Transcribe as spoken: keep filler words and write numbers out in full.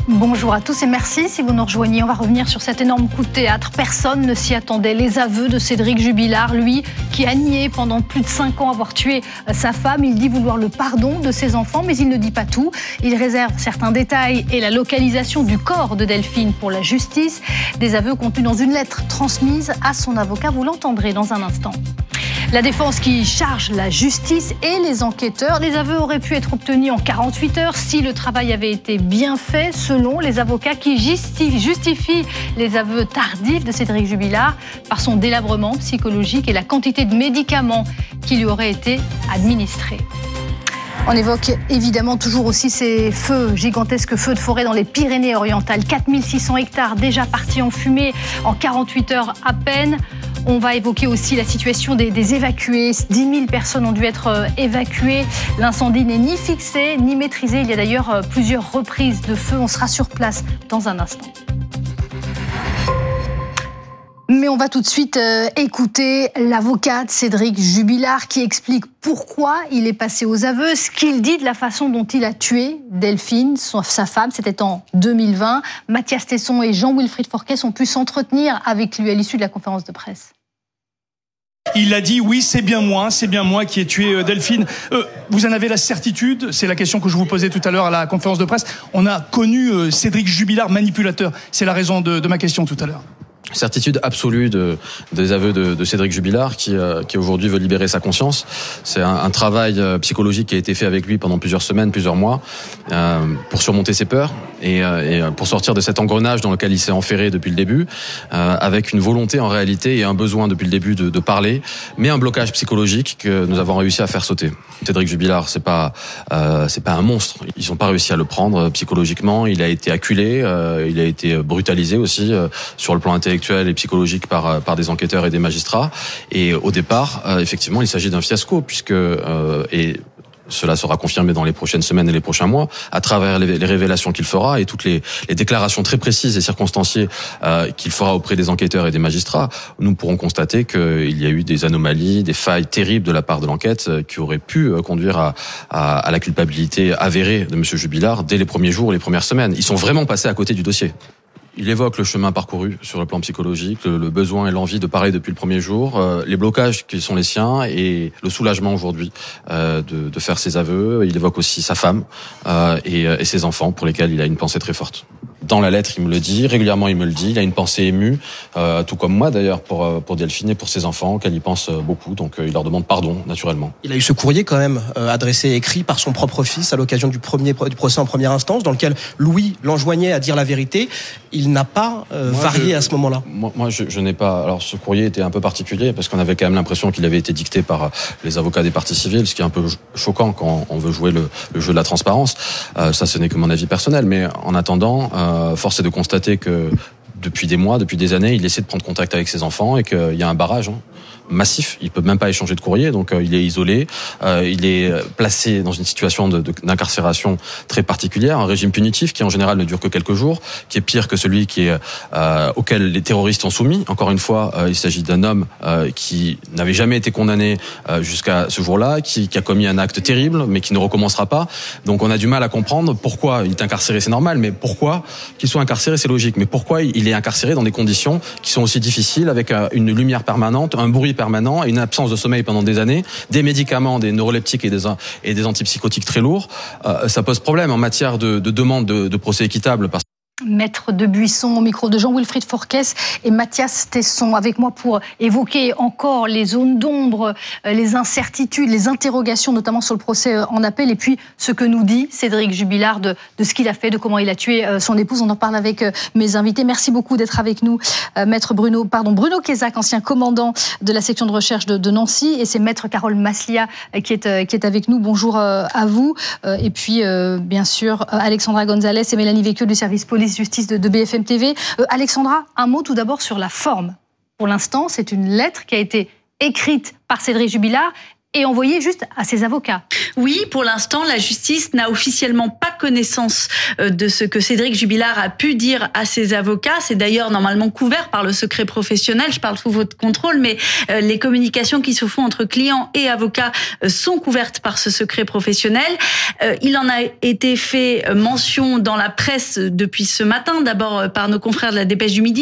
Bonjour à tous et merci si vous nous rejoignez. On va revenir sur cet énorme coup de théâtre. Personne ne s'y attendait. Les aveux de Cédric Jubilard, lui qui a nié pendant plus de cinq ans avoir tué sa femme. Il dit vouloir le pardon de ses enfants, mais il ne dit pas tout. Il réserve certains détails et la localisation du corps de Delphine pour la justice. Des aveux contenus dans une lettre transmise à son avocat. Vous l'entendrez dans un instant. La défense qui charge la justice et les enquêteurs. Les aveux auraient pu être obtenus en quarante-huit heures si le travail avait été bien fait, selon les avocats qui justifient les aveux tardifs de Cédric Jubilard par son délabrement psychologique et la quantité de médicaments qui lui auraient été administrés. On évoque évidemment toujours aussi ces feux, gigantesques feux de forêt dans les Pyrénées-Orientales. quatre mille six cents hectares déjà partis en fumée en quarante-huit heures à peine. On va évoquer aussi la situation des, des évacués. dix mille personnes ont dû être évacuées. L'incendie n'est ni fixé ni maîtrisé. Il y a d'ailleurs plusieurs reprises de feu. On sera sur place dans un instant. Mais on va tout de suite euh, écouter l'avocat de Cédric Jubilard qui explique pourquoi il est passé aux aveux, ce qu'il dit de la façon dont il a tué Delphine, son, sa femme. C'était en deux mille vingt. Mathias Tesson et Jean-Wilfried Forquès ont pu s'entretenir avec lui à l'issue de la conférence de presse. Il a dit oui, c'est bien moi, c'est bien moi qui ai tué euh, Delphine. Euh, vous en avez la certitude? C'est la question que je vous posais tout à l'heure à la conférence de presse. On a connu euh, Cédric Jubilard manipulateur. C'est la raison de, de ma question tout à l'heure. Certitude absolue de, des aveux de, de Cédric Jubilard qui, euh, qui aujourd'hui veut libérer sa conscience. C'est un, un travail euh, psychologique qui a été fait avec lui pendant plusieurs semaines, plusieurs mois, euh, pour surmonter ses peurs et, euh, et pour sortir de cet engrenage dans lequel il s'est enferré depuis le début, euh, avec une volonté en réalité et un besoin depuis le début de, de parler, mais un blocage psychologique que nous avons réussi à faire sauter. Cédric Jubilard, c'est pas euh, c'est pas un monstre. Ils n'ont pas réussi à le prendre psychologiquement. Il a été acculé, euh, il a été brutalisé aussi euh, sur le plan intellectuel et psychologique par par des enquêteurs et des magistrats. Et au départ, euh, effectivement, il s'agit d'un fiasco puisque euh, et cela sera confirmé dans les prochaines semaines et les prochains mois, à travers les, les révélations qu'il fera et toutes les, les déclarations très précises et circonstanciées euh, qu'il fera auprès des enquêteurs et des magistrats. Nous pourrons constater qu'il y a eu des anomalies, des failles terribles de la part de l'enquête euh, qui auraient pu euh, conduire à, à, à la culpabilité avérée de M. Jubilard dès les premiers jours, les premières semaines. Ils sont vraiment passés à côté du dossier. Il évoque le chemin parcouru sur le plan psychologique, le, le besoin et l'envie de parler depuis le premier jour, euh, les blocages qui sont les siens et le soulagement aujourd'hui euh, de, de faire ses aveux. Il évoque aussi sa femme euh, et, et ses enfants pour lesquels il a une pensée très forte. Dans la lettre, il me le dit, régulièrement il me le dit, il a une pensée émue, euh, tout comme moi d'ailleurs, pour, pour Delphine et pour ses enfants, auxquels il pense beaucoup, donc euh, il leur demande pardon, naturellement. Il a eu ce courrier quand même, euh, adressé et écrit par son propre fils à l'occasion du, premier, du procès en première instance, dans lequel Louis l'enjoignait à dire la vérité. Il n'a pas euh, moi, varié je, à ce moment-là. Moi, moi je, je n'ai pas... Alors ce courrier était un peu particulier, parce qu'on avait quand même l'impression qu'il avait été dicté par les avocats des parties civiles, ce qui est un peu choquant quand on veut jouer le, le jeu de la transparence. Euh, ça, ce n'est que mon avis personnel, mais en attendant... Euh, force est de constater que depuis des mois, depuis des années, il essaie de prendre contact avec ses enfants et qu'il y a un barrage hein, massif. Il peut même pas échanger de courrier, donc euh, il est isolé. Euh, il est placé dans une situation de, de, d'incarcération très particulière, un régime punitif qui en général ne dure que quelques jours, qui est pire que celui qui est, euh, auquel les terroristes sont soumis. Encore une fois, euh, il s'agit d'un homme euh, qui n'avait jamais été condamné euh, jusqu'à ce jour-là, qui, qui a commis un acte terrible, mais qui ne recommencera pas. Donc on a du mal à comprendre pourquoi il est incarcéré, c'est normal, mais pourquoi qu'il soit incarcéré, c'est logique. Mais pourquoi il est incarcéré dans des conditions qui sont aussi difficiles, avec une lumière permanente, un bruit permanent et une absence de sommeil pendant des années, des médicaments, des neuroleptiques et des, et des antipsychotiques très lourds, euh, ça pose problème en matière de, de demande de, de procès équitable. Parce Maître de Buisson au micro de Jean-Wilfried Forquès et Mathias Tesson avec moi pour évoquer encore les zones d'ombre, les incertitudes, les interrogations, notamment sur le procès en appel, et puis ce que nous dit Cédric Jubilard de, de ce qu'il a fait, de comment il a tué son épouse. On en parle avec mes invités. Merci beaucoup d'être avec nous, Maître Bruno, pardon, Bruno Quézac, ancien commandant de la section de recherche de, de Nancy, et c'est Maître Carole Maslia qui est, qui est avec nous. Bonjour à vous. Et puis, bien sûr, Alexandra Gonzalez et Mélanie Véquieux du service police justice de, de B F M T V. Euh, Alexandra, un mot tout d'abord sur la forme. Pour l'instant, c'est une lettre qui a été écrite par Cédric Jubilard et envoyé juste à ses avocats. Oui, pour l'instant, la justice n'a officiellement pas connaissance de ce que Cédric Jubilard a pu dire à ses avocats. C'est d'ailleurs normalement couvert par le secret professionnel. Je parle sous votre contrôle, mais les communications qui se font entre clients et avocats sont couvertes par ce secret professionnel. Il en a été fait mention dans la presse depuis ce matin, d'abord par nos confrères de la Dépêche du Midi,